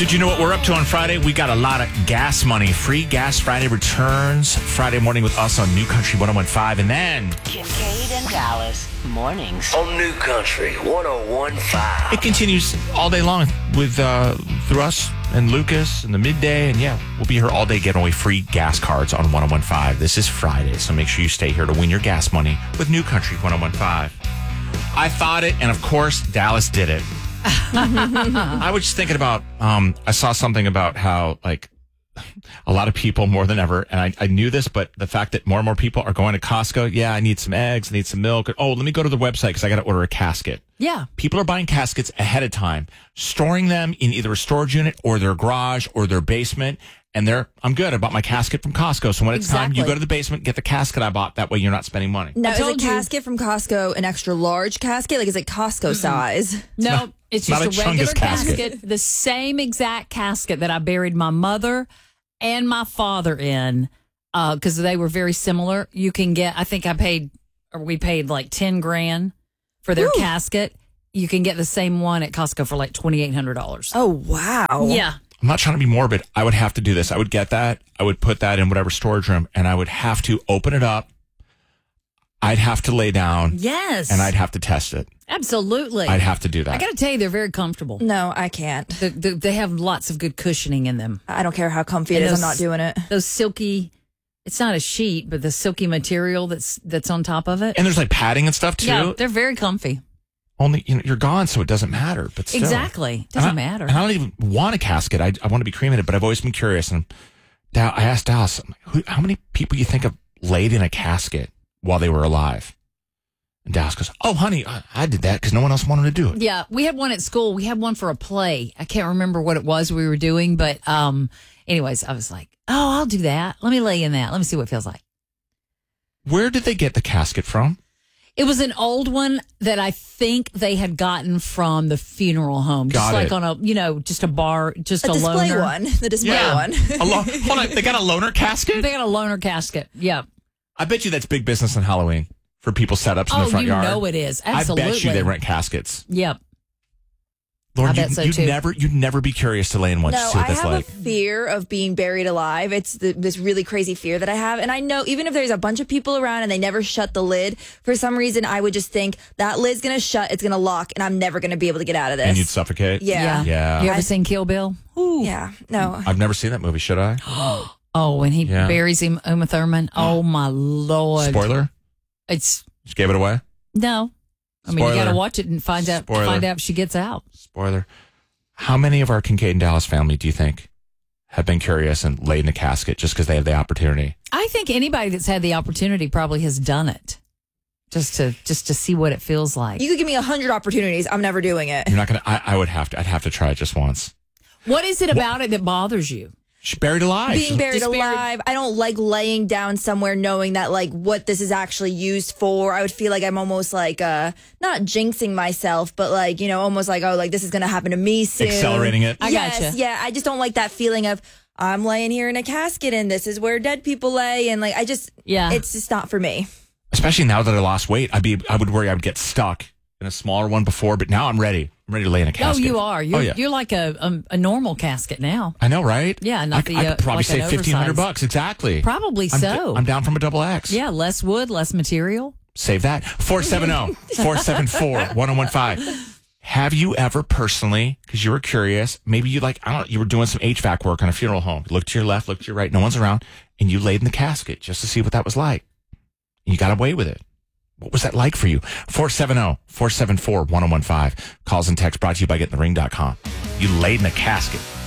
Did you know what we're up to on Friday? We got a lot of gas money. Free Gas Friday returns Friday morning with us on New Country 101.5. And then Kincaid and Dallas mornings. On New Country 101.5. it continues all day long with through us and Lucas in the midday. And yeah, we'll be here all day giving away free gas cards on 101.5. This is Friday, so make sure you stay here to win your gas money with New Country 101.5. I thought it, and of course, Dallas did it. I was just thinking about, I saw something about how, like, a lot of people more than ever, and I knew this, but the fact that more and more people are going to Costco, yeah, I need some eggs, I need some milk. Oh, let me go to the website because I got to order a casket. Yeah. People are buying caskets ahead of time, storing them in either a storage unit or their garage or their basement. And I'm good. I bought my casket from Costco. So when it's time, you go to the basement, get the casket I bought. That way you're not spending money. Now, is a casket from Costco an extra large casket? Like, is it Costco size? No, it's just not a regular Chungus casket. casket. The same exact casket that I buried my mother and my father in, because they were very similar. You can get, I think we paid like $10,000 for their casket. You can get the same one at Costco for like $2,800. Oh, wow. Yeah. I'm not trying to be morbid. I would have to do this. I would get that. I would put that in whatever storage room, and I would have to open it up. I'd have to lay down. Yes. And I'd have to test it. Absolutely. I'd have to do that. I got to tell you, they're very comfortable. No, I can't. They have lots of good cushioning in them. I don't care how comfy it is. I'm not doing it. Those silky, it's not a sheet, but the silky material that's on top of it. And there's like padding and stuff too. Yeah, they're very comfy. Only you're gone, so it doesn't matter. But still. Exactly, doesn't matter. And I don't even want a casket. I want to be cremated, but I've always been curious. And I asked Dallas, I'm like, how many people you think have laid in a casket while they were alive? And Dallas goes, "Oh, honey, I did that because no one else wanted to do it." Yeah, we had one at school. We had one for a play. I can't remember what it was we were doing, but anyways, I was like, "Oh, I'll do that. Let me lay in that. Let me see what it feels like." Where did they get the casket from? It was an old one that I think they had gotten from the funeral home. Got just it. like on a bar, just a display loaner one. The display one. Hold on, they got a loaner casket? They got a loaner casket. Yeah. I bet you that's big business on Halloween for people setups in the front yard. Oh, you know it is. Absolutely. I bet you they rent caskets. Yep. Lauren, I bet so too. you'd never be curious to lay in one. No, to see what I that's have like. a fear of being buried alive. It's this really crazy fear that I have. And I know even if there's a bunch of people around and they never shut the lid, for some reason I would just think that lid's going to shut, it's going to lock, and I'm never going to be able to get out of this. And you'd suffocate? Yeah. Yeah. You ever seen Kill Bill? Ooh. Yeah. No. I've never seen that movie. Should I? Oh, when he buries him, Uma Thurman. Oh, my Lord. Spoiler? It's, Just gave it away? no. I mean, you Spoiler. got to watch it and find out if she gets out. Spoiler. How many of our Kincaid and Dallas family do you think have been curious and laid in a casket just because they have the opportunity? I think anybody that's had the opportunity probably has done it just to see what it feels like. You could give me 100 opportunities. I'm never doing it. You're not going to, I'd have to try it just once. What is it about it that bothers you? She's buried alive. Being buried alive. I don't like laying down somewhere knowing that like what this is actually used for. I would feel like I'm almost like not jinxing myself, but like, you know, almost like, oh, like this is going to happen to me soon. Accelerating it. I gotcha. Yeah. I just don't like that feeling of I'm laying here in a casket and this is where dead people lay. And like, it's just not for me. Especially now that I lost weight, I would worry I would get stuck in a smaller one before, but now I'm ready. I'm ready to lay in a casket. Oh, you are. You're like a normal casket now. I know, right? Yeah, not the I could probably like save an $1,500. Exactly. Probably so. I'm down from a double X. Yeah, less wood, less material. Save that. 470-474-1015. Have you ever personally, because you were curious, maybe you you were doing some HVAC work on a funeral home. You looked to your left, looked to your right, no one's around, and you laid in the casket just to see what that was like. And you got away with it. What was that like for you? 470-474-1015. Calls and texts brought to you by GetInTheRing.com. You laid in a casket.